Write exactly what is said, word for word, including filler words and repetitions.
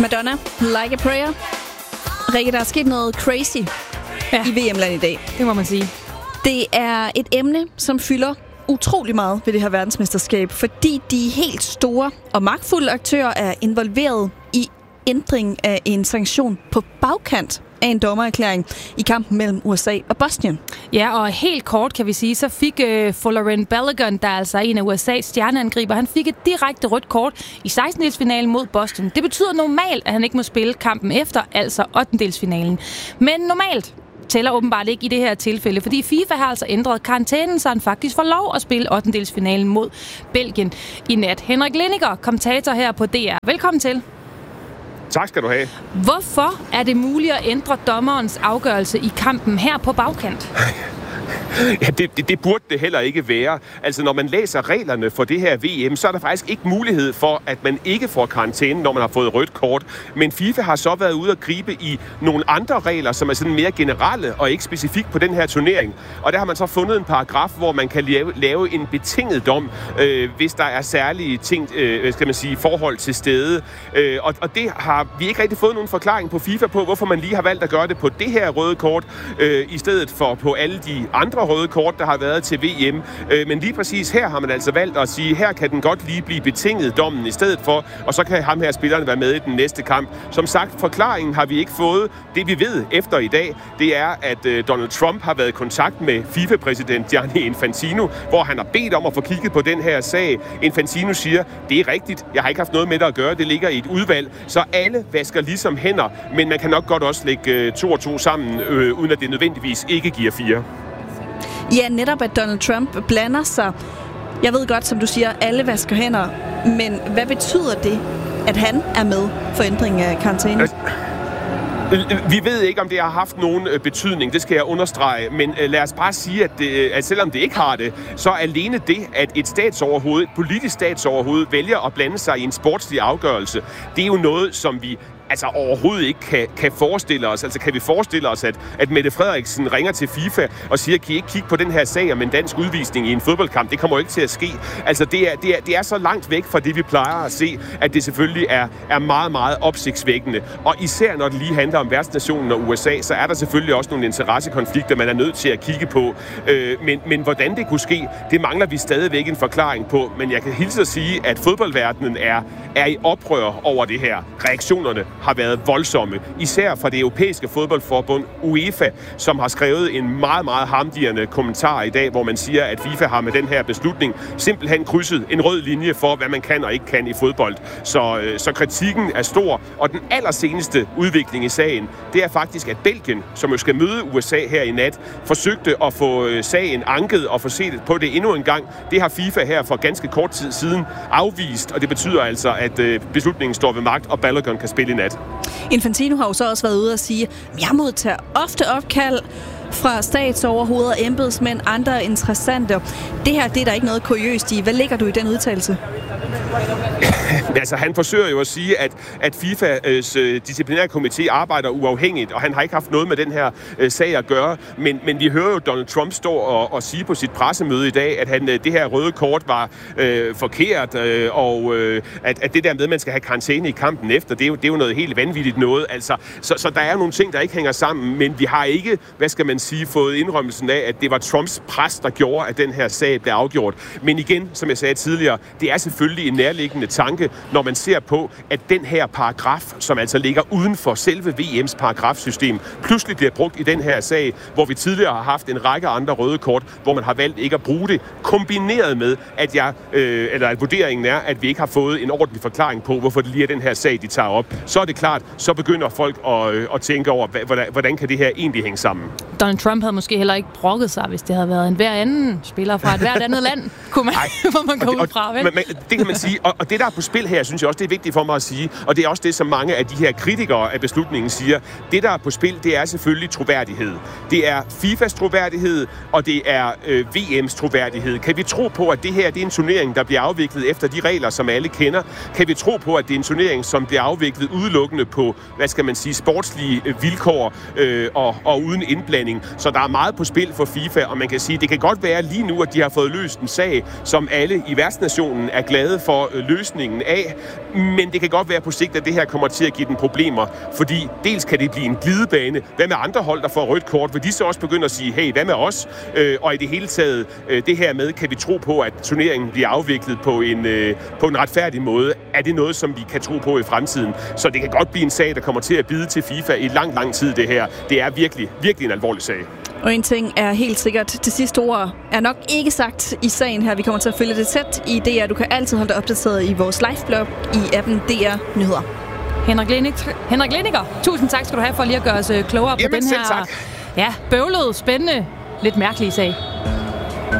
Madonna, Like a Prayer. Rikke, der er sket noget crazy ja. i V M-land i dag. Det må man sige. Det er et emne, som fylder utrolig meget ved det her verdensmesterskab, fordi de helt store og magtfulde aktører er involveret i ændring af en sanktion på bagkant af en dommererklæring i kampen mellem U S A og Bosnien. Ja, og helt kort kan vi sige, så fik øh, Folarin Balogun, der er altså en af U S A's stjerneangriber, han fik et direkte rødt kort i sekstendedelsfinalen mod Boston. Det betyder normalt, at han ikke må spille kampen efter, altså ottendedelsfinalen. Men normalt tæller åbenbart ikke i det her tilfælde, fordi FIFA har altså ændret karantænen, så han faktisk får lov at spille ottendedelsfinalen mod Belgien i nat. Henrik Lindiger, kommentator her på D R. Velkommen til. Tak skal du have. Hvorfor er det muligt at ændre dommerens afgørelse i kampen her på bagkant? Ja, det, det, det burde det heller ikke være. Altså, når man læser reglerne for det her V M, så er der faktisk ikke mulighed for, at man ikke får karantæne, når man har fået rødt kort. Men FIFA har så været ude at gribe i nogle andre regler, som er sådan mere generelle og ikke specifikt på den her turnering. Og der har man så fundet en paragraf, hvor man kan lave, lave en betinget dom, øh, hvis der er særlige ting, øh, skal man sige, forhold til stede. Øh, og, og det har vi ikke rigtig fået nogen forklaring på FIFA på, hvorfor man lige har valgt at gøre det på det her røde kort, øh, i stedet for på alle de andre røde kort, der har været til V M. Øh, men lige præcis her har man altså valgt at sige, her kan den godt lige blive betinget dommen i stedet for, og så kan ham her spilleren være med i den næste kamp. Som sagt, forklaringen har vi ikke fået. Det vi ved efter i dag, det er, at øh, Donald Trump har været i kontakt med FIFA-præsident Gianni Infantino, hvor han har bedt om at få kigget på den her sag. Infantino siger, det er rigtigt, jeg har ikke haft noget med det at gøre, det ligger i et udvalg, så alle vasker ligesom hænder, men man kan nok godt også lægge øh, to og to sammen, øh, uden at det nødvendigvis ikke giver fire. Ja, netop at Donald Trump blander sig. Jeg ved godt, som du siger, alle vasker hænder. Men hvad betyder det, at han er med for ændring af karantæne? Vi ved ikke, om det har haft nogen betydning, det skal jeg understrege, men lad os bare sige, at, det, at selvom det ikke har det, så alene det, at et statsoverhoved, et politisk statsoverhoved, vælger at blande sig i en sportslig afgørelse, det er jo noget, som vi altså overhovedet ikke kan, kan forestille os. Altså kan vi forestille os, at, at Mette Frederiksen ringer til FIFA og siger, kan I ikke kigge på den her sag om en dansk udvisning i en fodboldkamp? Det kommer jo ikke til at ske. Altså det er, det er, det er så langt væk fra det, vi plejer at se, at det selvfølgelig er, er meget, meget opsigtsvækkende. Og især når det lige handler om værtsnationen og U S A, så er der selvfølgelig også nogle interessekonflikter, man er nødt til at kigge på. Øh, men, men hvordan det kunne ske, det mangler vi stadigvæk en forklaring på. Men jeg kan hilse at sige, at fodboldverdenen er, er i oprør over det her. Reaktionerne har været voldsomme, især fra det europæiske fodboldforbund UEFA, som har skrevet en meget, meget harmdirrende kommentar i dag, hvor man siger, at FIFA har med den her beslutning simpelthen krydset en rød linje for, hvad man kan og ikke kan i fodbold. Så, så kritikken er stor, og den allerseneste udvikling i sagen, det er faktisk, at Belgien, som jo skal møde U S A her i nat, forsøgte at få sagen anket og få set på det endnu en gang. Det har FIFA her for ganske kort tid siden afvist, og det betyder altså, at beslutningen står ved magt, og Balogun kan spille i nat. Infantino har jo så også været ude og sige, at jeg modtager ofte opkald fra statsoverhoveder, embedsmænd, andre interessante. Det her, det er der ikke noget kuriøst i. Hvad lægger du i den udtalelse? Altså, han forsøger jo at sige, at, at FIFAs øh, disciplinære komité arbejder uafhængigt, og han har ikke haft noget med den her øh, sag at gøre. Men, men vi hører jo Donald Trump stå og, og sige på sit pressemøde i dag, at han, øh, det her røde kort var øh, forkert, øh, og øh, at, at det der med, at man skal have karantæne i kampen efter, det er jo, det er jo noget helt vanvittigt noget. Altså, så, så der er nogle ting, der ikke hænger sammen, men vi har ikke, hvad skal man sige, fået indrømmelsen af, at det var Trumps pres, der gjorde, at den her sag blev afgjort. Men igen, som jeg sagde tidligere, det er selvfølgelig en nærliggende tanke, når man ser på, at den her paragraf, som altså ligger uden for selve V M's paragrafsystem, pludselig bliver brugt i den her sag, hvor vi tidligere har haft en række andre røde kort, hvor man har valgt ikke at bruge det, kombineret med, at jeg, øh, eller at vurderingen er, at vi ikke har fået en ordentlig forklaring på, hvorfor det lige er den her sag, de tager op. Så er det klart, så begynder folk at, øh, at tænke over, hvordan, hvordan kan det her egentlig hænge sammen. Donald Trump havde måske heller ikke brokket sig, hvis det havde været en hver anden spiller fra et hvert andet land, kunne man, hvor man går ud fra, vel? Men, men, det kan man sige, og, og det der er på spil her, synes jeg også, det er vigtigt for mig at sige, og det er også det, som mange af de her kritikere af beslutningen siger. Det, der er på spil, det er selvfølgelig troværdighed. Det er FIFAs troværdighed, og det er øh, V M's troværdighed. Kan vi tro på, at det her det er en turnering, der bliver afviklet efter de regler, som alle kender? Kan vi tro på, at det er en turnering, som bliver afviklet udelukkende på, hvad skal man sige, sportslige vilkår øh, og, og uden indblanding turnering, så der er meget på spil for FIFA, og man kan sige, det kan godt være lige nu, at de har fået løst en sag, som alle i værtsnationen er glade for løsningen af, men det kan godt være på sigt, at det her kommer til at give dem problemer, fordi dels kan det blive en glidebane. Hvad med andre hold, der får rødt kort? Vil de så også begynde at sige, hey, hvad med os? Øh, og i det hele taget, øh, det her med, kan vi tro på, at turneringen bliver afviklet på en, øh, på en retfærdig måde? Er det noget, som vi kan tro på i fremtiden? Så det kan godt blive en sag, der kommer til at bide til FIFA i lang, lang tid, det her. Det er virkelig, virkelig en alvorlig sag. Og en ting er helt sikkert, det sidste ord er nok ikke sagt i sagen her. Vi kommer til at følge det tæt i D R. Du kan altid holde dig opdateret i vores liveblog i appen D R Nyheder. Henrik Lenniker, Henrik Lenniker, tusind tak skal du have for lige at gøre os klogere på Jamen, den her tak. ja, bøvlede, spændende, lidt mærkelige sag.